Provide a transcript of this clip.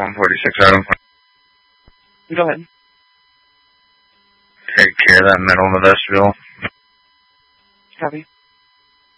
146 Item. Go ahead. Take care of that middle in the vestibule. Copy.